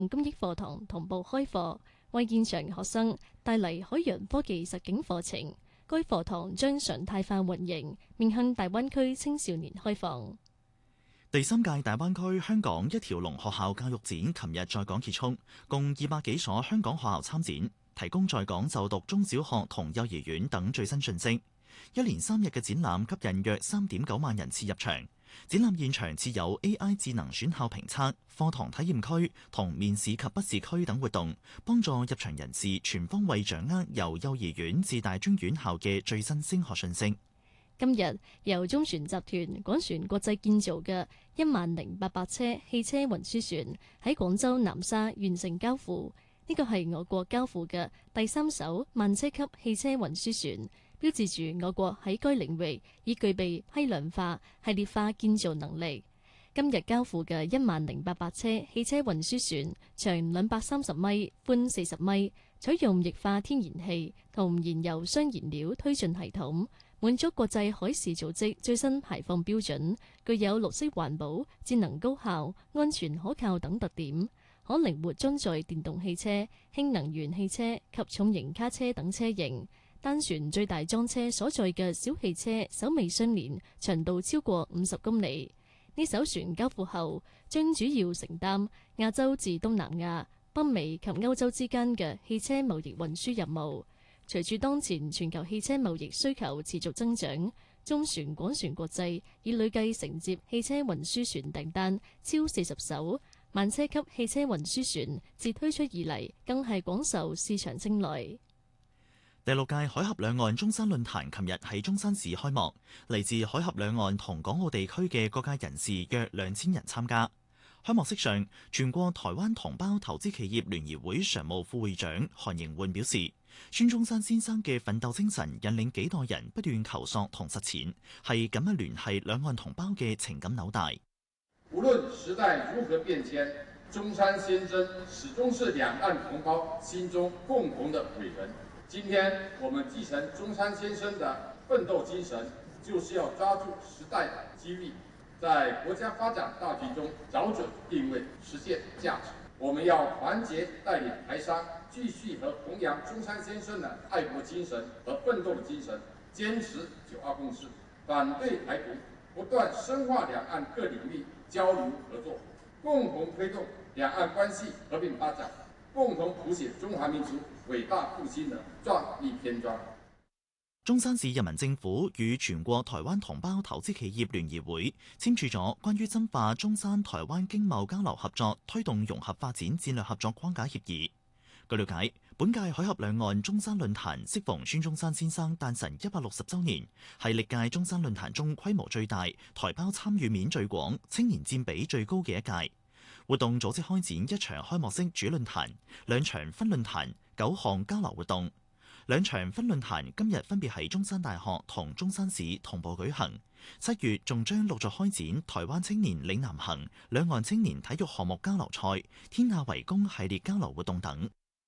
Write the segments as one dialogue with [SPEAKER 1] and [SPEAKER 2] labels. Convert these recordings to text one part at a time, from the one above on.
[SPEAKER 1] 公益課堂同步開課，為現場學生帶嚟海洋科技實景課程。該課堂將常態化運營，面向大灣區青少年開放。
[SPEAKER 2] 第3屆大灣區香港一條龍學校教育展琴日在港結束，共200幾所香港學校參展，提供在港就讀中小學同幼兒園等最新信息。一連3日嘅展覽吸引約3.9萬人次入場。展覽現場設有 AI 智能選校評測、課堂體驗區同面試及筆試區等活動，幫助入場人士全方位掌握由幼兒園至大專院校嘅最新升學信息。
[SPEAKER 1] 今日由中船集團廣船國際建造嘅10800車汽車運輸船喺廣州南沙完成交付，呢個係我國交付嘅第3艘萬車級汽車運輸船，標誌住我國喺該領域已具備批量化、系列化建造能力。今日交付嘅10800車汽車運輸船，長230米、寬40米，採用液化天然氣同燃油雙燃料推進系統，滿足國際海事組織最新排放標準，具有綠色環保、節能高效、安全可靠等特點，可靈活裝載電動汽車、氫能源汽車及重型卡車等車型。單船最大裝車所載嘅小汽車首尾相連，長度超過50公里。呢艘船交付後，將主要承擔亞洲至東南亞、北美及歐洲之間嘅汽車貿易運輸任務。隨住當前全球汽車貿易需求持續增長，中船廣船國際已累計承接汽車運輸船訂單超40艘，萬車級汽車運輸船自推出以嚟更係廣受市場青睞。
[SPEAKER 2] 第6屆海峽兩岸中山論壇琴日喺中山市開幕，嚟自海峽兩岸同港澳地區嘅各界人士約2000人參加。開幕式上，全國台灣同胞投資企業聯誼會常務副會長韓盈煥表示，孫中山先生嘅奮鬥精神引領幾代人不斷求索同實踐，係緊密聯繫兩岸同胞嘅情感紐帶。
[SPEAKER 3] 無論時代如何變遷，中山先生始終是兩岸同胞心中共同的偉人。今天我們繼承中山先生的奮鬥精神，就是要抓住時代機遇，在國家發展大局中找準定位，實現價值。我們要團結帶領台商，繼續和弘揚中山先生的愛國精神和奮鬥的精神，堅持9·2共識，反對台獨，不斷深化兩岸各領域交流合作，共同推動兩岸關係和平發展，共同譜寫中華民族偉大復興的壯麗篇章。
[SPEAKER 2] 中山市人民政府與全國台灣同胞投資企業聯誼會簽署咗關於深化中山台灣經貿交流合作、推動融合發展戰略合作框架協議。據了解，本屆海峽兩岸中山論壇適逢孫中山先生誕辰160週年，係歷屆中山論壇中規模最大、台胞參與面最廣、青年佔比最高嘅一屆。活動組織開展一場開幕式主論壇、2場分論壇、9項交流活動。2場分論壇今日分別喺中山大學同中山市同步舉行。7月仲將陸續開展台灣青年嶺南行、兩岸青年體育項目交流賽、天下為公系列交流活動等。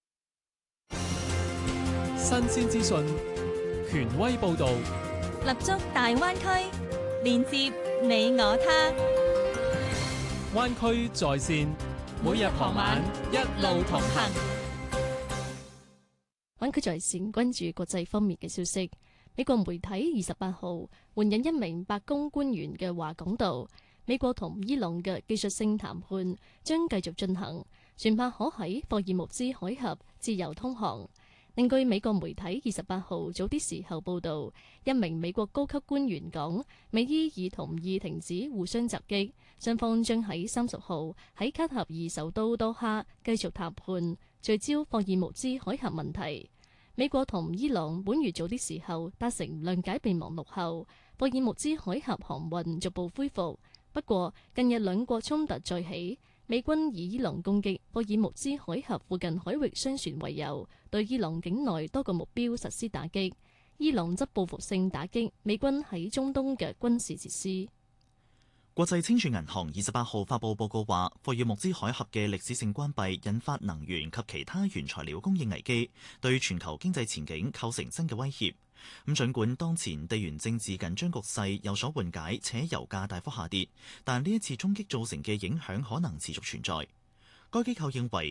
[SPEAKER 4] 新鮮資訊，權威報導，
[SPEAKER 5] 立足大灣區，連接你我他。
[SPEAKER 4] 灣區在線，每日傍晚一路同行。
[SPEAKER 1] 灣區在線關注國際方面嘅消息。美國媒體28號援引一名白宮官員嘅話講道，美國同伊朗嘅技術性談判將繼續進行，船舶可喺霍爾木茲海峽自由通航。另據美國媒體28號早啲時候報導，一名美國高級官員講，美伊已同意停止互相襲擊，雙方將喺30號喺卡塔爾首都多哈繼續談判，聚焦霍爾木茲海峽問題。美國同伊朗本月早啲時候達成諒解備忘錄後，霍爾木茲海峽航運逐步恢復。不過近日兩國衝突再起，美軍以伊朗攻擊霍爾木茲海峽附近海域商船為由，對伊朗境內多個目標實施打擊。伊朗則報復性打擊美軍喺中東嘅軍事設施。
[SPEAKER 2] 國際清算銀行28號發布報告話，霍爾木茲海峽嘅歷史性關閉引發能源及其他原材料供應危機，對全球經濟前景構成新嘅威脅。儘管當前地緣政治緊張局勢有所緩解，且油價大幅下跌，但呢一次衝擊造成嘅影響可能持續存在。 該機構認為